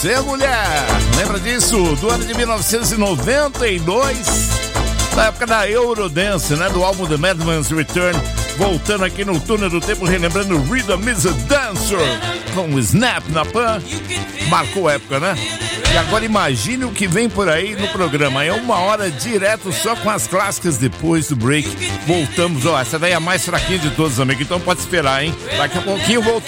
você, mulher. Lembra disso? Do ano de 1992, da época da Eurodance, né? Do álbum The Madman's Return. Voltando aqui no túnel do tempo, relembrando Rhythm is a Dancer com o Snap na Pan. Marcou época, né? E agora imagine o que vem por aí no programa. É 1 hora direto só com as clássicas depois do break. Voltamos, ó, essa daí é a mais fraquinha de todos, amigo. Então pode esperar, hein? Daqui a pouquinho voltamos.